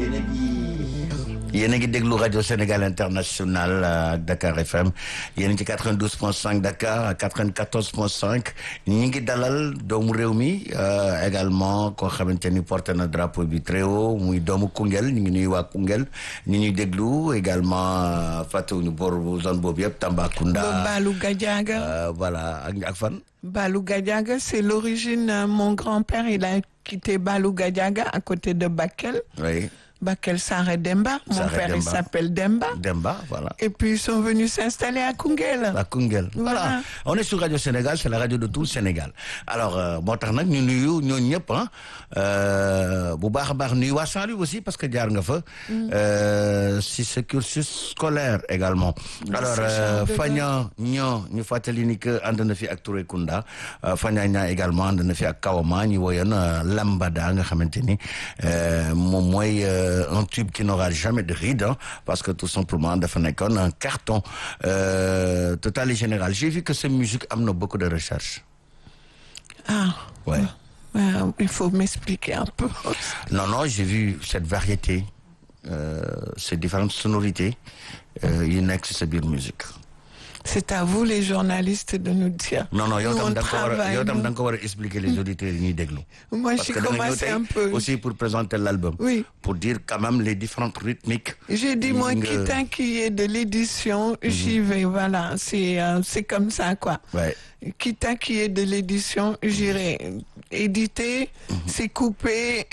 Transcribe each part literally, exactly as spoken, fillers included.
yéen a ngi yéen a ngi déglu rajo Sénégal International ak Dakar F M yéen ci quatre-vingt-douze point cinq Dakar ak quatre-vingt-quatorze point cinq ñi ngi dalal doomu réew mi également koo xamante ni porté na drapeau bi très haut muy doomu Koungheul ñu ngi nuyu waa Koungheul ñi ñuy déglu également fàttewuñu bor zone boobu yëpp Tambacounda. Balou Gadiaga. voilà ak ak fan. Balou Gadiaga, c'est l'origine. Mon grand-père, il a quitté Balou Gadiaga à côté de Bakel. Oui. Bakel Saré Demba. Mon Saré père, Demba. il s'appelle Demba. Demba, voilà. Et puis, ils sont venus s'installer à Koungheul. À Koungheul. Voilà. Voilà. On est sur Radio Sénégal, c'est la radio de tout le Sénégal. Alors, moo tax nag ñu nuyu ñooñu ñëpp ah bu baax a baax nuyu waa Saint-Louis aussi parce que jaar nga fa. si ce cursus scolaire également. Alors Fagna ñoo ñu fàttali ni que ànd na fi ak Touré Kunda Fagna ñaa également ànd na fi ak Kawama ñu woyoon Lambada nga xamante ni moom mooy un tube qui n'aura jamais de ride hein, parce que tout simplement dafa nekkoon un carton euh, total et général. J'ai vu que cette musique amène beaucoup de recherche. Ah. Ouais. Euh, il faut m'expliquer un peu. Non, non, j'ai vu cette variété, euh, ces différentes sonorités, euh, yu nekk ci sa biir musique. C'est à vous les journalistes de nous dire. Non, non, yow Nous, tam on da nga ko war a travaille, yow tam nous. da nga ko war a expliquer les auditeurs yi ñuy déglu. Moi, Parce j'ai que da nga ñëw commencé tey un peu. aussi pour présenter l'album. Oui. Pour dire quand même les différentes rythmiques. J'ai dit, moi, Nga- quitte à qu'il y ait de l'édition, j'y vais, voilà. C'est euh, c'est comme ça, quoi. Ouais. Quitte à qu'il y ait de l'édition, j'irai éditer, c'est couper,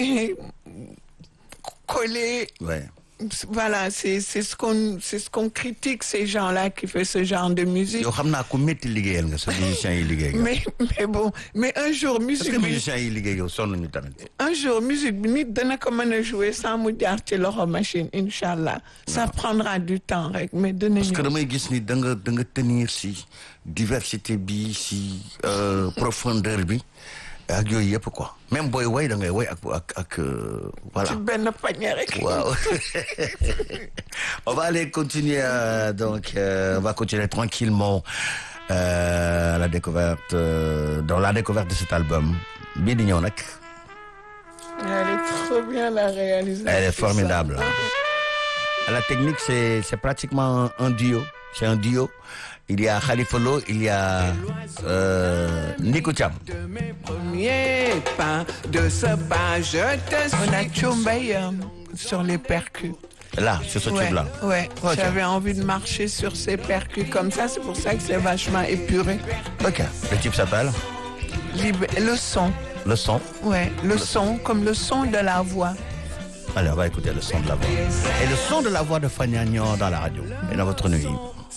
coller. Ouais. Voilà, c'est c'est ce qu'on c'est ce qu'on critique ces gens-là qui font ce genre de musique. yow xam naa ku métti liggéeyal nga sa musiciens yi liggéey nga. Mais mais bon, mais un jour Parce musique que bi musiciens yi liggéey yow sonn nañu tamit. un jour musique bi nit dana ko mën a jouer sans mu jaar ci loxo machine inchallah. Ça prendra du temps rek mais dana Parce que ñëw. damay gis ni da nga da nga tenir si diversité bi si euh, profondeur bi ak yooyu yëpp quoi même booy woy da ngay woy ak ak ak euh, voilà. ci benn panier rek. Waaw. On va aller continuer euh, donc euh, on va continuer tranquillement euh, la découverte euh, dans la découverte de cet album bii di ñëw nag. Elle est trop bien la réalisation. Elle est formidable. Hein. La technique c'est c'est pratiquement un duo, c'est un duo. Il y a Khalifa Lo, il y a euh, Nico Thiam. De mes premiers pas, de ce pas, je te On a suis. Tchombay euh, sur les percus. Là, sur ce Ouais, tube-là. ouais. Ok. J'avais envie de marcher sur ces percus comme ça, c'est pour ça que c'est vachement épuré. Ok. Le tube s'appelle Lib- Le son, Le Son. ouais, le son, comme le son de la voix. Allez, on va écouter le son de la voix. Et le son de la voix de Fagna Niang dans la radio et dans votre nuit.